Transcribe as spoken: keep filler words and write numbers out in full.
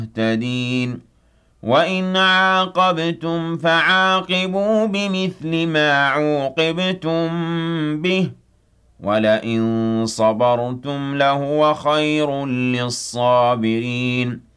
مهتدين وَإِنْ عَاقَبْتُمْ فَعَاقِبُوا بِمِثْلِ مَا عُوقِبْتُم بِهِ وَلَئِن صَبَرْتُمْ لَهُوَ خَيْرٌ لِّلصَّابِرِينَ